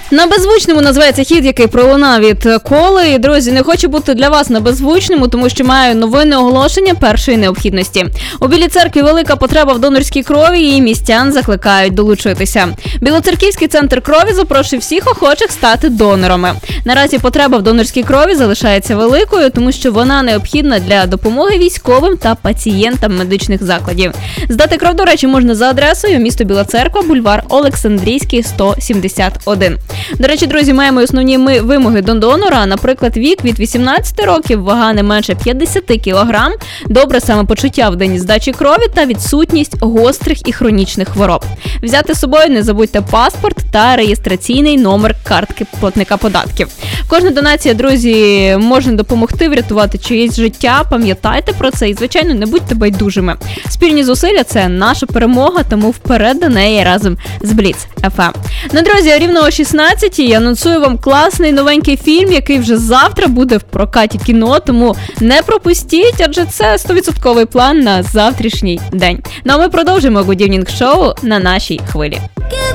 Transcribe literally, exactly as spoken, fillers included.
На беззвучному називається хід, який пролунав від Коли. І, друзі, не хочу бути для вас на беззвучному, тому що маю новинне оголошення першої необхідності. У Білій Церкві велика потреба в донорській крові і містян закликають долучитися. Білоцерківський центр крові запрошує всіх охочих стати донорами. Наразі потреба в донорській крові залишається великою, тому що вона необхідна для допомоги військовим та пацієнтам медичних закладів. Здати кров, до речі, можна за адресою місто Біла Церква, бульвар Олександрійський, сто сімдесят один. До речі, друзі, маємо основні ми вимоги до донора, наприклад, вік від вісімнадцяти років, вага не менше п'ятдесят кілограм, добре самопочуття в день здачі крові та відсутність гострих і хронічних хвороб. Взяти з собою не забудьте паспорт та реєстраційний номер картки платника податків. Кожна донація, друзі, може допомогти врятувати чиєсь життя, пам'ятайте про це і, звичайно, не будьте байдужими. Спільні зусилля – це наша перемога, тому вперед до неї разом з Бліц еф ем. Ну, друзі, рівно о шістнадцятій я анонсую вам класний новенький фільм, який вже завтра буде в прокаті кіно, тому не пропустіть, адже це сто відсотків план на завтрашній день. Ну а ми продовжимо Good Evening Show на нашій хвилі.